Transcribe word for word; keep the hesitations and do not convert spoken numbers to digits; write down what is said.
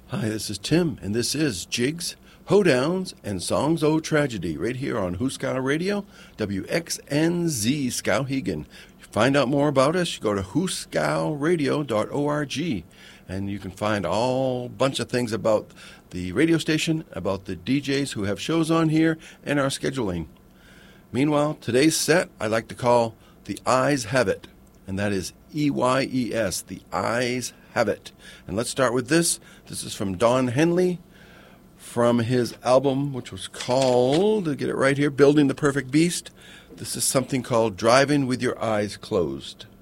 Hi, this is Tim, and this is Jigs, Hoedowns, and Songs O Tragedy, right here on Hooskow Radio, W X N Z Skowhegan. Find out more about us, you go to hooskow radio dot org, and you can find all bunch of things about the radio station, about the D Js who have shows on here, and our scheduling. Meanwhile, today's set I like to call The Eyes Have It, and that is E Y E S, The Eyes Have It. And let's start with this. This is from Don Henley from his album, which was called, to get it right here, Building the Perfect Beast. This is something called Driving with Your Eyes Closed.